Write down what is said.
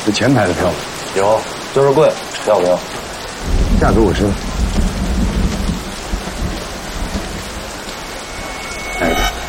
是前排的票吗？ 有，就是贵，要不要？ 价格我知道。哪个？